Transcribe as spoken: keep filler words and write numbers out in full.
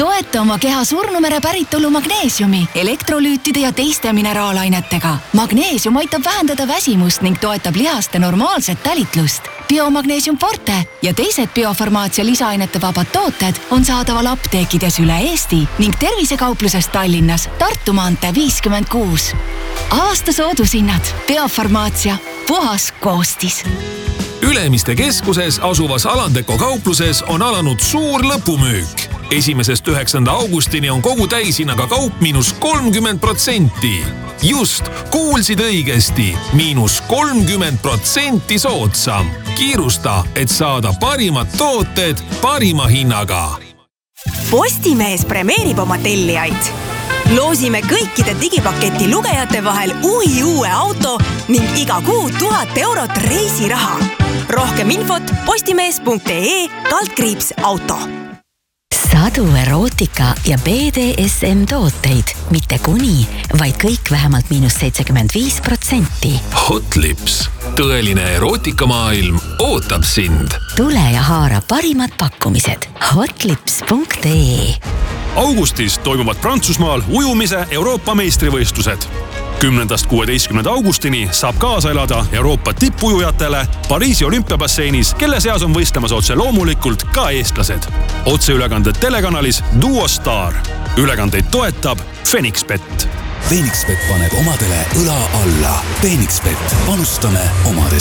Toeta oma keha surnumere päritolu magneesiumi, elektrolüütide ja teiste mineraalainetega. Magneesium aitab vähendada väsimust ning toetab lihaste normaalset tälitlust. Biomagneesium Forte ja teised biofarmaatsia lisaainete vabad tooted on saadaval apteekides üle Eesti ning tervisekaupluses Tallinnas Tartu maantee viiskümmend kuus. Aasta soodushinnad. Biofarmaatsia. Puhas koostis. Ülemiste keskuses asuvas Alandeko kaupluses on alanud suur lõpumüük. Esimesest üheksanda augustini on kogu täishinnaga kaup miinus kolmkümmend protsenti. Just, kuulsid õigesti, miinus kolmkümmend protsenti soodsam. Kiirusta, et saada parimad tooted parima hinnaga. Postimees premeerib oma tellijaid. Loosime kõikide digipaketi lugejate vahel uhi uue auto ning iga kuu tuhat eurot reisiraha. Rohkem infot postimees punkt ee kaldkriips auto. Sadu erootika ja B D S M tooteid, mitte kuni, vaid kõik vähemalt miinus seitsekümmend viis protsenti. Hotlips, tõeline erootikamaailm ootab sind. Tule ja haara parimad pakkumised. hotlips punkt ee Augustis toimuvad Prantsusmaal ujumise Euroopa meistrivõistlused. kümnendast kuueteistkümnenda augustini saab kaasa elada Euroopa tippujujatele Pariisi olümpiabasseinis, kelle seas on võistlemas otse loomulikult ka eestlased. Otseülekanded telekanalis Duo Star. Ülekandeid toetab Phoenixbet. Phoenixbet paneb omadele õla alla. Phoenixbet, panustame omade